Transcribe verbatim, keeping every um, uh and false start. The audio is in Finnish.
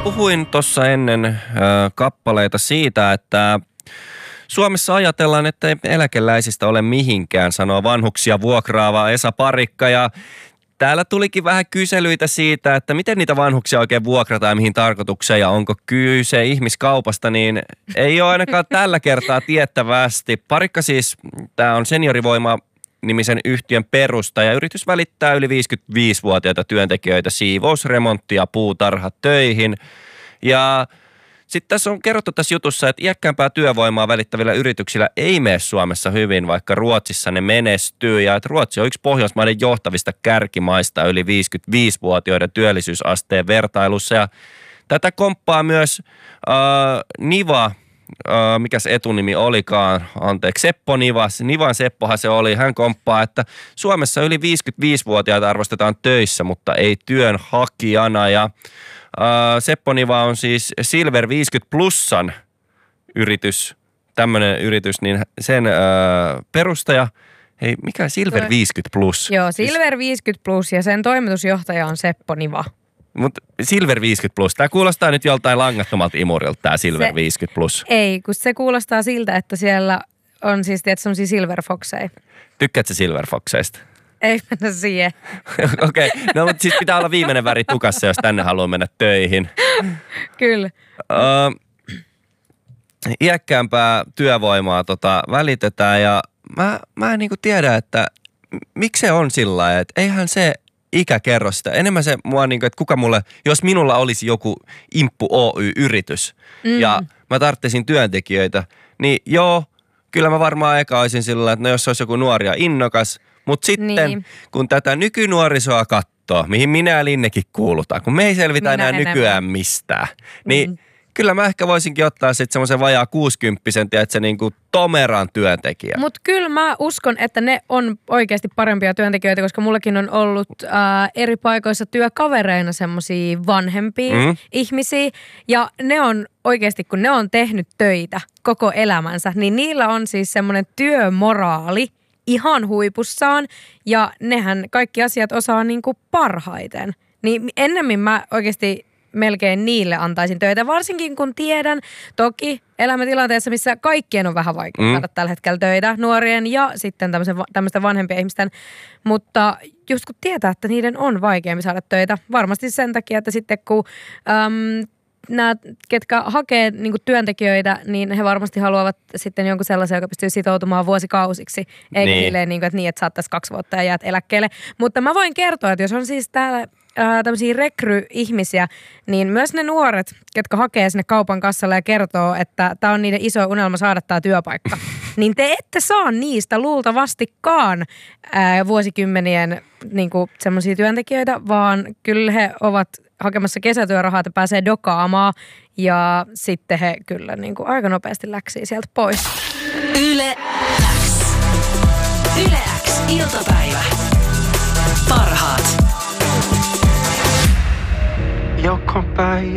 puhuin tuossa ennen äh, kappaleita siitä, että Suomessa ajatellaan, että ei eläkeläisistä ole mihinkään, sanoo vanhuksia vuokraava Esa Parikka. Ja täällä tulikin vähän kyselyitä siitä, että miten niitä vanhuksia oikein vuokrataan ja mihin tarkoitukseen ja onko kyse ihmiskaupasta, niin ei ole ainakaan tällä kertaa tiettävästi. Parikka siis, tämä on Seniorivoima nimisen yhtiön perustaja. Yritys välittää yli viisikymmentäviisivuotiaita työntekijöitä siivous-, remontti- ja puutarhatöihin. Ja sitten tässä on kerrottu tässä jutussa, että iäkkäämpää työvoimaa välittävillä yrityksillä ei mene Suomessa hyvin, vaikka Ruotsissa ne menestyy. Ja että Ruotsi on yksi Pohjoismaiden johtavista kärkimaista yli viisikymmentäviisivuotiaiden työllisyysasteen vertailussa. Ja tätä komppaa myös äh, Niva, äh, mikäs etunimi olikaan, anteeksi, Seppo Nivas. Nivan Seppohan se oli. Hän komppaa, että Suomessa yli viisikymmentäviisivuotiaita arvostetaan töissä, mutta ei työnhakijana. Ja Uh, Seppo Niva on siis Silver viisikymmentä plussan yritys, tämmöinen yritys, niin sen uh, perustaja, hei mikä Silver viisikymmentä plus? Joo, Silver viisikymmentä plus ja sen toimitusjohtaja on Seppo Niva. Mutta Silver viisikymmentä plus, tämä kuulostaa nyt joltain langattomalta imurilta, tämä Silver se, viisikymmentä plus. Ei, kun se kuulostaa siltä, että siellä on siis tietysti sellaisia Silver Foxeja. Tykkäätkö Silver Foxeista? Ei mennä siihen. Okei, okay. No mutta siis pitää olla viimeinen väri tukassa, jos tänne haluaa mennä töihin. Kyllä. Uh, iäkkäämpää työvoimaa tota, välitetään ja mä, mä en niinku tiedä, että miksi se on sillä lailla, että eihän se ikä kerro sitä. Enemmän se mua niinku, että kuka mulle, jos minulla olisi joku Imppu Oy-yritys mm. ja mä tarvitsin työntekijöitä, niin joo, kyllä mä varmaan eka olisin sillä lailla, että no jos olisi joku nuori ja innokas, mutta sitten niin. Kun tätä nykynuorisoa katsoo, mihin minä ja Linnekin kuulutaan, kun me ei selvitä minä enää nykyään mistään, niin mm. kyllä mä ehkä voisinkin ottaa sitten semmoisen vajaa kuusikymppisen, että se niinku tomeran työntekijä. Mutta kyllä mä uskon, että ne on oikeasti parempia työntekijöitä, koska mullakin on ollut ää, eri paikoissa työkavereina semmoisia vanhempia mm. ihmisiä. Ja ne on oikeasti, kun ne on tehnyt töitä koko elämänsä, niin niillä on siis semmoinen työmoraali ihan huipussaan ja nehän kaikki asiat osaa niinku parhaiten. Niin ennemmin mä oikeasti melkein niille antaisin töitä, varsinkin kun tiedän toki elämäntilanteessa, missä kaikkien on vähän vaikea mm. saada tällä hetkellä töitä, nuorien ja sitten tämmöisten vanhempien ihmisten, mutta just kun tietää, että niiden on vaikeampi saada töitä, varmasti sen takia, että sitten kun äm, nämä, ketkä hakee niin kuin työntekijöitä, niin he varmasti haluavat sitten jonkun sellaisen, joka pystyy sitoutumaan vuosikausiksi. Eikä niin. Silleen, niin kuin, että niin, että saattaisi kaksi vuotta ja jäät eläkkeelle. Mutta mä voin kertoa, että jos on siis täällä ää, tämmöisiä rekry-ihmisiä, niin myös ne nuoret, ketkä hakee sinne kaupan kassalle ja kertoo, että tämä on niiden iso unelma saada tämä työpaikka, niin te ette saa niistä luultavastikaan ää, vuosikymmenien niin kuin semmoisia työntekijöitä, vaan kyllä he ovat hakemassa kesätyörahaa, että pääsee dokaamaan ja sitten he kyllä niin kuin aika nopeasti läksii sieltä pois. Yle X. Yle X iltapäivä. Parhaat. Joka päivä.